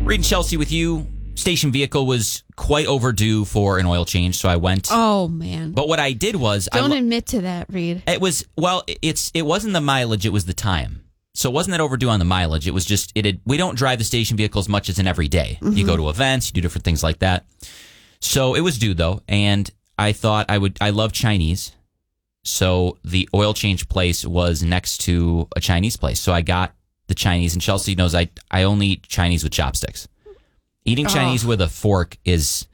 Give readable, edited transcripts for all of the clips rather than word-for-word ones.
Reed and Chelsea with you. Station vehicle was quite overdue for an oil change, so I went. Oh, man. But what I did was... Don't admit to that, Reed. It was, it wasn't the mileage, it was the time. So it wasn't that overdue on the mileage. It was just, we don't drive the station vehicle as much as in every day. Mm-hmm. You go to events, you do different things like that. So it was due, though, and I thought I love Chinese. So the oil change place was next to a Chinese place. So I got the Chinese, and Chelsea knows I only eat Chinese with chopsticks. Eating Chinese with a fork is,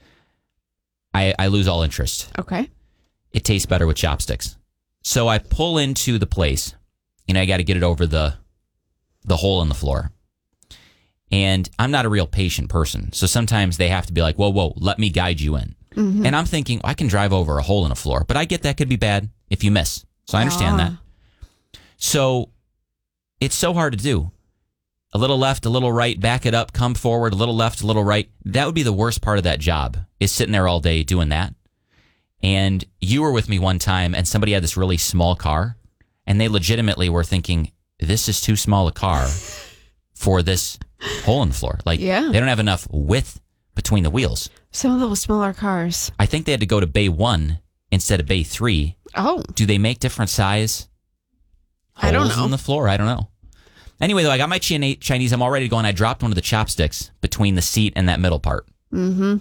I lose all interest. Okay. It tastes better with chopsticks. So I pull into the place, and I got to get it over the hole in the floor. And I'm not a real patient person. So sometimes they have to be like, whoa, let me guide you in. Mm-hmm. And I'm thinking, I can drive over a hole in a floor. But I get that could be bad if you miss. So I understand that. So it's so hard to do. A little left, a little right, back it up, come forward, a little left, a little right. That would be the worst part of that job, is sitting there all day doing that. And you were with me one time, and somebody had this really small car, and they legitimately were thinking, this is too small a car for this hole in the floor. Like, They don't have enough width between the wheels. Some of those smaller cars. I think they had to go to bay 1 instead of bay 3. Oh. Do they make different size holes I don't know. in the floor? I don't know. Anyway, though, I got my Chinese. I'm all ready to go, and I dropped one of the chopsticks between the seat and that middle part. Mm-hmm.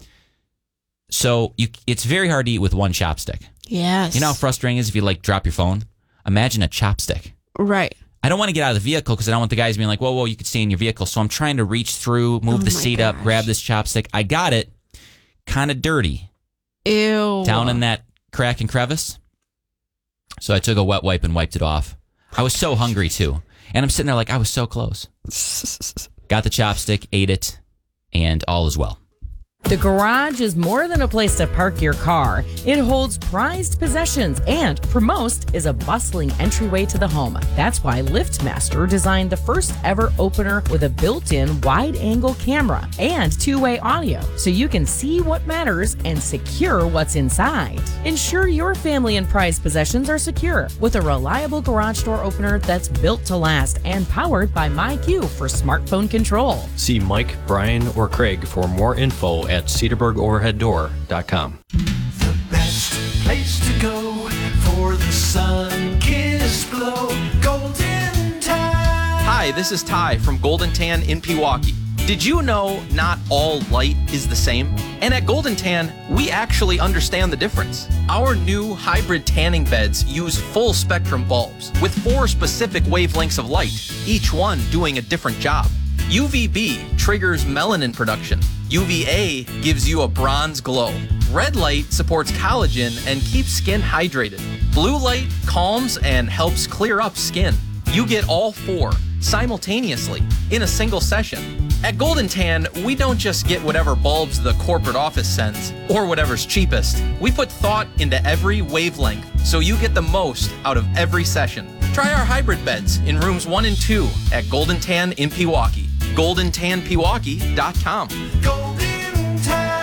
So it's very hard to eat with one chopstick. Yes. You know how frustrating it is if you, drop your phone? Imagine a chopstick. Right. I don't want to get out of the vehicle because I don't want the guys being like, whoa, you could stay in your vehicle. So I'm trying to reach through, move the seat up, grab this chopstick. I got it. Kind of dirty. Ew. Down in that crack and crevice. So I took a wet wipe and wiped it off. I was so hungry, too. And I'm sitting there like, I was so close. Got the chopstick, ate it, and all is well. The garage is more than a place to park your car. It holds prized possessions and, for most, is a bustling entryway to the home. That's why LiftMaster designed the first ever opener with a built-in wide-angle camera and two-way audio, so you can see what matters and secure what's inside. Ensure your family and prized possessions are secure with a reliable garage door opener that's built to last and powered by MyQ for smartphone control. See Mike, Brian, or Craig for more info at CedarburgOverheadDoor.com. The best place to go for the sun-kissed glow. Golden Tan. Hi, this is Ty from Golden Tan in Pewaukee. Did you know not all light is the same? And at Golden Tan, we actually understand the difference. Our new hybrid tanning beds use full spectrum bulbs with 4 specific wavelengths of light, each one doing a different job. UVB triggers melanin production. UVA gives you a bronze glow. Red light supports collagen and keeps skin hydrated. Blue light calms and helps clear up skin. You get all 4 simultaneously in a single session. At Golden Tan, we don't just get whatever bulbs the corporate office sends or whatever's cheapest. We put thought into every wavelength so you get the most out of every session. Try our hybrid beds in rooms 1 and 2 at Golden Tan in Pewaukee. GoldenTanPewaukee.com. Golden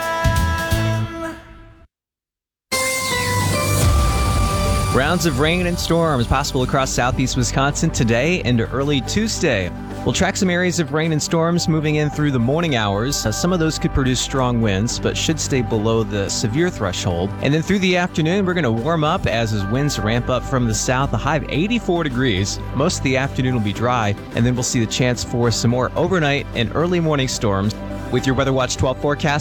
Tan. Rounds of rain and storms possible across southeast Wisconsin today into early Tuesday. We'll track some areas of rain and storms moving in through the morning hours. Some of those could produce strong winds, but should stay below the severe threshold. And then through the afternoon, we're going to warm up as winds ramp up from the south. A high of 84 degrees. Most of the afternoon will be dry, and then we'll see the chance for some more overnight and early morning storms. With your Weather Watch 12 forecast,